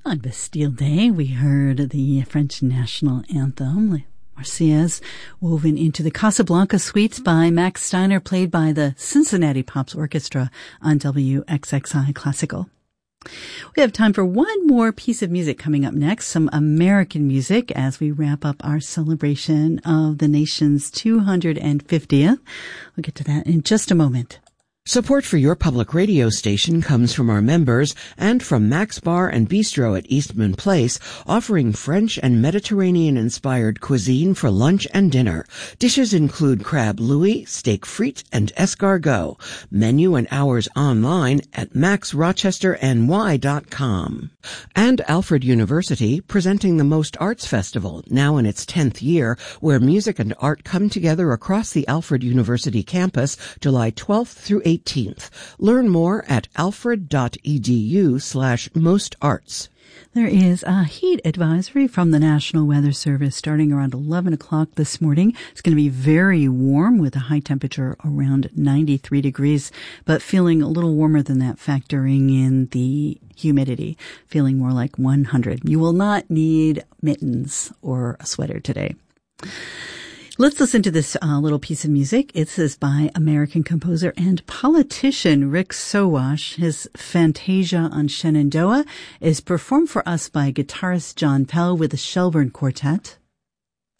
On Bastille Day, we heard the French national anthem, Marseillaise, woven into the Casablanca suites by Max Steiner, played by the Cincinnati Pops Orchestra on WXXI Classical. We have time for one more piece of music coming up next, some American music, as we wrap up our celebration of the nation's 250th. We'll get to that in just a moment. Support for your public radio station comes from our members and from Max Bar and Bistro at Eastman Place, offering French and Mediterranean-inspired cuisine for lunch and dinner. Dishes include crab louis, steak frite, and escargot. Menu and hours online at maxrochesterny.com. And Alfred University, presenting the Most Arts Festival, now in its 10th year, where music and art come together across the Alfred University campus, July 12th through 18th. Learn more at alfred.edu/mostarts. There is a heat advisory from the National Weather Service starting around 11 o'clock this morning. It's going to be very warm with a high temperature around 93 degrees, but feeling a little warmer than that, factoring in the humidity, feeling more like 100. You will not need mittens or a sweater today. Let's listen to this little piece of music. It is by American composer and politician Rick Sowash. His Fantasia on Shenandoah is performed for us by guitarist John Pell with the Shelburne Quartet.